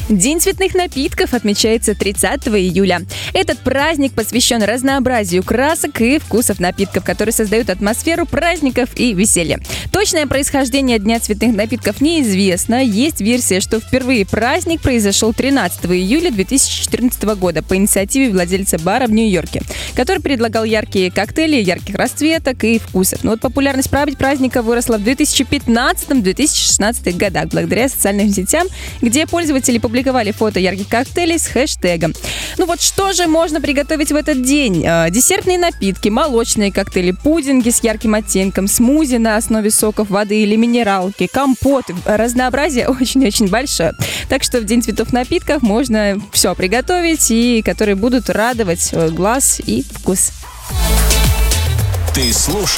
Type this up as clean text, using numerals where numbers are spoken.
День цветных напитков отмечается 30 июля. Этот праздник посвящен разнообразию красок и вкусов напитков, которые создают атмосферу праздников и веселья. Точное происхождение Дня цветных напитков неизвестно. Есть версия, что впервые праздник произошел 13 июля 2014 года по инициативе владельца бара в Нью-Йорке, который предлагал яркие коктейли ярких расцветок и вкусов. Но вот популярность праздника выросла в 2015-2016 годах благодаря социальным сетям, где пользователи публиковали фото ярких коктейлей с хэштегом. Ну вот что же можно приготовить в этот день? Десертные напитки, молочные коктейли, пудинги с ярким оттенком, смузи на основе соков, воды или минералки, компоты. Разнообразие очень-очень большое. Так что в День цветов напитков можно все приготовить, и которые будут радовать глаз и вкус. Ты слушаешь